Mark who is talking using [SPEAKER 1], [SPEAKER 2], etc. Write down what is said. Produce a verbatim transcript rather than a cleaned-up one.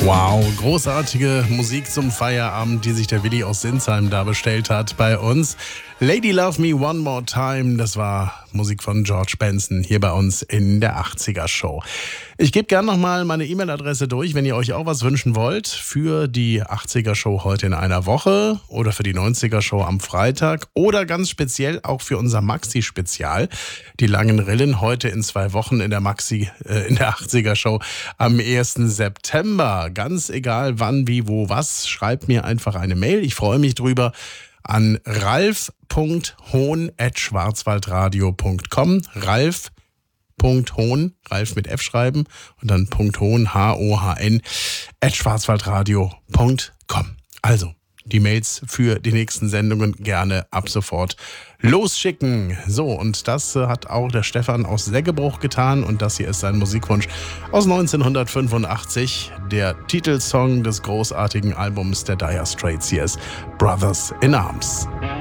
[SPEAKER 1] Wow, großartige Musik zum Feierabend, die sich der Willi aus Sinsheim da bestellt hat bei uns. Lady Love Me One More Time, das war Musik von George Benson hier bei uns in der achtziger Show. Ich gebe gerne nochmal meine E-Mail-Adresse durch, wenn ihr euch auch was wünschen wollt für die achtziger Show heute in einer Woche oder für die neunziger Show am Freitag oder ganz speziell auch für unser Maxi-Spezial. Die langen Rillen heute in zwei Wochen in der Maxi, äh, in der achtziger Show am ersten September. Ganz egal wann, wie, wo, was, schreibt mir einfach eine Mail. Ich freue mich drüber. An ralf punkt hohn at schwarzwaldradio punkt com. Ralf Punkt Hohn, Ralf mit F schreiben und dann Punkt Hohn, H O H N, at schwarzwaldradio punkt com. Also, die Mails für die nächsten Sendungen gerne ab sofort losschicken. So, und das äh, hat auch der Stefan aus Seggebruch getan und das hier ist sein Musikwunsch aus neunzehnhundertfünfundachtzig, der Titelsong des großartigen Albums der Dire Straits. Hier ist Brothers in Arms.